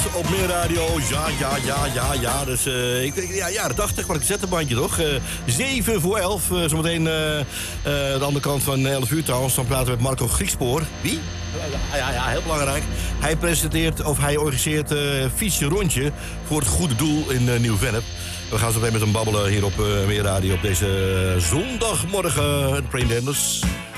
op Meer Radio. Ja. Dus jaren 80, maar ik zet een bandje toch. 7 voor 11. Zometeen de andere kant van 11 uur trouwens. Dan praten we met Marco Griekspoor. Wie? Ja, heel belangrijk. Hij presenteert of hij organiseert fietsje rondje voor het goede doel in Nieuw-Vennep. We gaan zo meteen met hem babbelen hier op Meer Radio op deze zondagmorgen. Braindenders.